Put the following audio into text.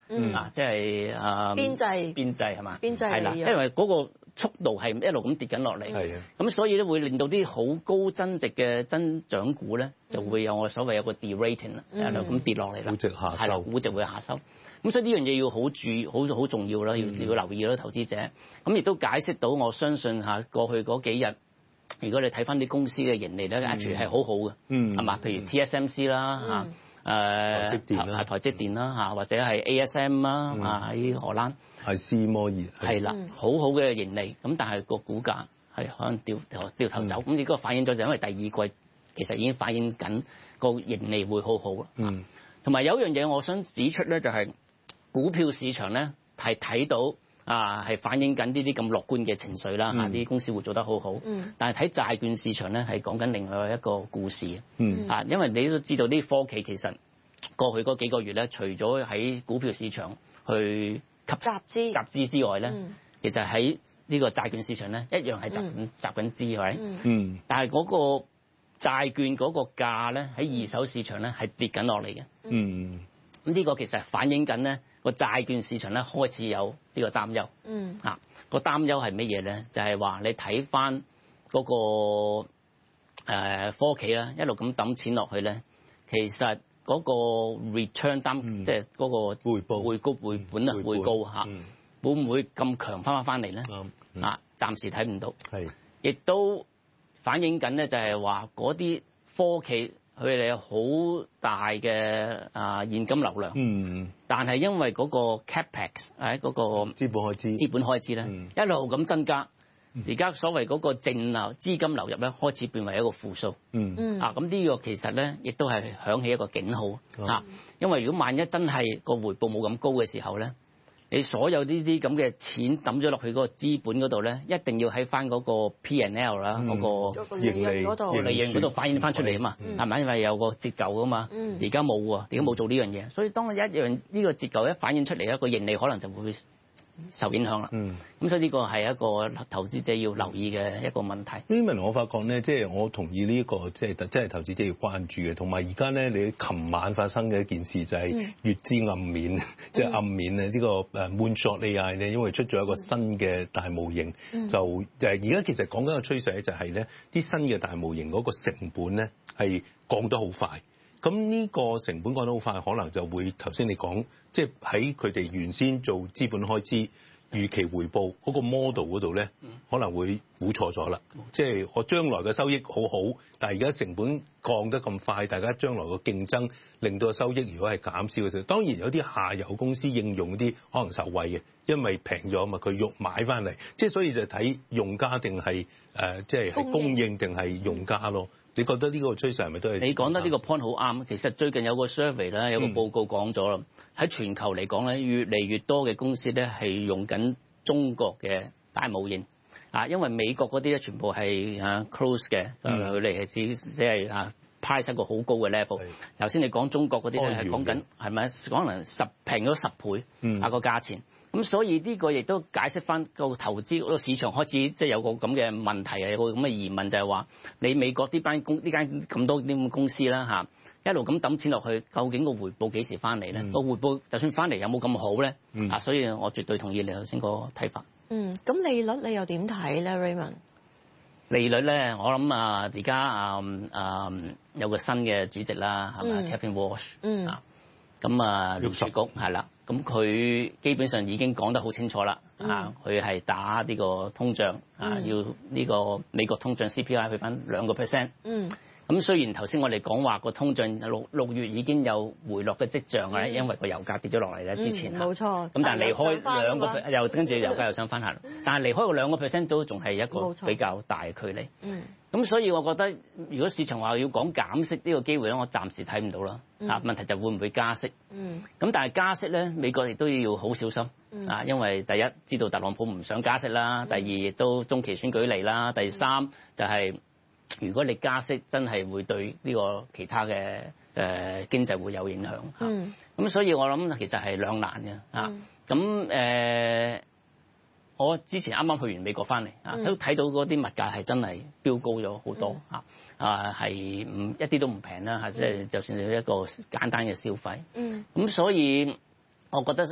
即係邊際係嘛？ 邊際係啦，因為嗰個速度係一路咁跌緊落嚟，咁所以咧會令到啲好高增值嘅增長股咧就會有我所謂有個 de-rating 啦，一路咁跌落嚟啦， 估值下收， 估值會下收。咁所以呢樣嘢要好重要啦，要留意啦，投資者。咁亦都解釋到我相信過去嗰幾日，如果你睇翻啲公司嘅盈利咧，actually 係好好嘅，係嘛？譬如 TSMC 啦台積電啦或者係 ASM 啦喺荷蘭， 係斯摩爾係啦，好好嘅盈利。咁但係個股價係可能掉頭走。咁呢個反映咗就因為第二季其實已經反映緊個盈利會好好啦。同埋有一樣嘢我想指出咧，就係股票市場咧係睇到係反映緊呢啲咁樂觀嘅情緒啦，啲公司會做得好好。但係睇債券市場咧係講緊另外一個故事。因為你都知道啲科技其實過去嗰幾個月咧，除咗喺股票市場去集資之外咧，其實喺呢個債券市場咧一樣係集緊資，係咪？但係嗰個債券嗰個價咧喺二手市場咧係跌緊落嚟嘅。咁呢個其實反映緊咧個債券市場咧開始有呢個擔憂。個擔憂係乜嘢咧？就係話你睇翻嗰個科企啦，一路咁抌錢落去咧，其實嗰個 return 即係嗰個回本會唔會咁強翻嚟咧？暫時睇唔到。亦都反映緊咧，就係話嗰啲科企佢哋有好大嘅現金流量，但係因為嗰個 capex 嗰個資本開支咧一路咁增加，而家所謂嗰個淨資金流入咧開始變為一個負數。咁呢個其實咧亦都係響起一個警號。因為如果萬一真係個回報冇咁高嘅時候咧，你所有呢啲咁嘅錢抌咗落去嗰個資本嗰度咧，一定要喺翻嗰個 P&L 啦，嗰個利潤嗰度反映翻出嚟啊嘛，係咪？因為有個折舊啊嘛，而家冇喎，而家冇做呢樣嘢，所以當一樣呢個折舊一反映出嚟咧，個盈利可能就會受影響啦。咁所以呢個係一個投資者要留意嘅一個問題。 Raymond，我發覺咧，即係我同意呢個即係投資者要關注嘅，同埋而家咧，你琴晚發生嘅一件事就係月之暗面，即係暗面咧呢個Moonshot AI 咧，因為出咗一個新嘅大模型，就而家其實講緊個趨勢咧，就係咧啲新嘅大模型嗰個成本咧係降得好快。咁呢個成本降得好快，可能就會頭先你講，即係喺佢哋原先做資本開支預期回報嗰個 model 嗰度咧，可能會估錯咗啦。即係我將來嘅收益好好，但係而家成本降得咁快，大家將來個競爭令到個收益如果係減少嘅時候，當然有啲下游公司應用啲可能受惠嘅，因為平咗嘛，佢用買翻嚟，即係所以就睇用家定係即係供應定係用家咯。你覺得呢個趨勢係咪都係？ 你講得呢個 point 好啱。其實最近有個 survey 啦，有個報告講咗啦，喺全球嚟講咧，越嚟越多嘅公司咧係用緊中國嘅大模型。因為美國嗰啲咧全部係close 嘅，佢哋係只係price 一個好高嘅 level。頭先你講中國嗰啲咧係講緊係咪可能平咗10倍個價錢？咁所以呢個亦都解釋翻個投資個市場開始即係有個咁嘅問題有個咁嘅疑問，就係話你美國呢間咁多啲咁嘅公司啦一路咁抌錢落去，究竟個回報幾時翻嚟咧？個回報就算翻嚟有冇咁好咧？所以我絕對同意你頭先個睇法。 咁利率你又點睇咧 Raymond？ 利率咧，我諗而家有個新嘅主席啦，係咪 Kevin Walsh？咁聯儲局係啦，咁佢基本上已經講得好清楚啦。佢係打呢個通脹要呢個美國通脹 CPI 去翻2%。咁雖然頭先我哋講話個通脹6月已經有回落嘅跡象嘅，因為個油價跌咗落嚟咧之前。 冇錯。 咁但係離開2%，又跟住油價又想翻下，但係離開個2%都仲係一個比較大嘅距離。咁所以我覺得，如果市場話要講減息呢個機會咧，我暫時睇唔到啦。問題就會唔會加息？咁但係加息咧，美國亦都要好小心。因為第一知道特朗普唔想加息啦，第二亦都中期選舉嚟啦，第三就係如果你加息，真係會對呢個其他嘅經濟會有影響。咁所以我諗其實係兩難嘅。咁我之前啱啱去完美國翻嚟都睇到嗰啲物價係真係飆高咗好多係一啲都唔平啦，即係就算係一個簡單嘅消費。咁所以我覺得